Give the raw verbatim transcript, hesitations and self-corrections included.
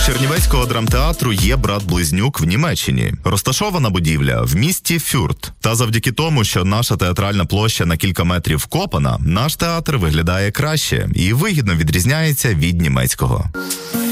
Чернівецького драмтеатру є брат-близнюк в Німеччині. Розташована будівля в місті Фюрт. Та завдяки тому, що наша театральна площа на кілька метрів вкопана, наш театр виглядає краще і вигідно відрізняється від німецького.